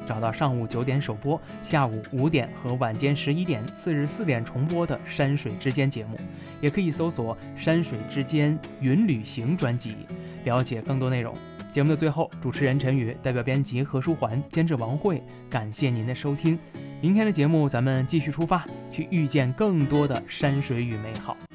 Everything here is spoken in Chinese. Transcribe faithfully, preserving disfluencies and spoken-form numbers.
找到上午九点首播、下午五点和晚间十一点、次日四点重播的《山水之间》节目，也可以搜索《山水之间云旅行》专辑，了解更多内容。节目的最后，主持人陈宇代表编辑何书桓、监制王慧，感谢您的收听。明天的节目咱们继续出发，去遇见更多的山水与美好。